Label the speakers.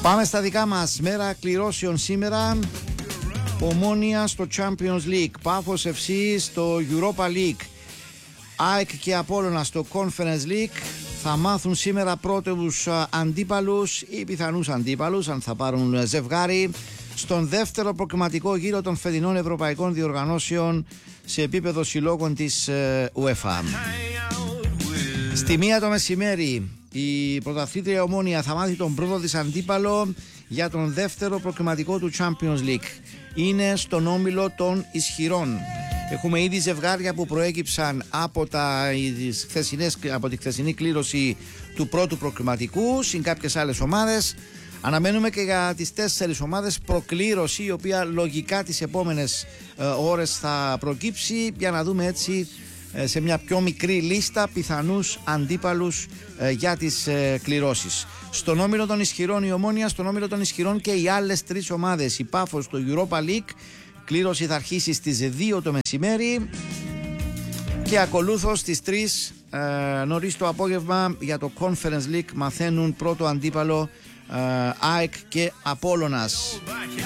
Speaker 1: Πάμε στα δικά μας. Μέρα κληρώσεων σήμερα. Ομόνοια στο Champions League, Πάφος FC στο Europa League, ΑΕΚ και Απόλλωνα στο Conference League. Θα μάθουν σήμερα πρώτους αντίπαλους ή πιθανούς αντίπαλους, αν θα πάρουν ζευγάρι, στον δεύτερο προκριματικό γύρο των φετινών ευρωπαϊκών διοργανώσεων σε επίπεδο συλλόγων της UEFA. Στη 1 το μεσημέρι η πρωταθλήτρια Ομόνοια θα μάθει τον πρώτο της αντίπαλο για τον δεύτερο προκριματικό του Champions League. Είναι στον όμιλο των ισχυρών. Έχουμε ήδη ζευγάρια που προέκυψαν από τη χθεσινή κλήρωση του πρώτου προκριματικού, συν κάποιες άλλες ομάδες. Αναμένουμε και για τις 4 ομάδες προκλήρωση, η οποία λογικά τις επόμενες ώρες θα προκύψει, για να δούμε έτσι σε μια πιο μικρή λίστα πιθανούς αντίπαλους για τις κληρώσεις. Στον όμιλο των ισχυρών η Ομόνοια, στον όμιλο των ισχυρών και οι άλλες 3 ομάδες. Η Πάφος στο Europa League, κλήρωση θα αρχίσει στις 2 το μεσημέρι και ακολούθως στις 3 νωρίς το απόγευμα για το Conference League μαθαίνουν πρώτο αντίπαλο ΑΕΚ και Απόλλωνας.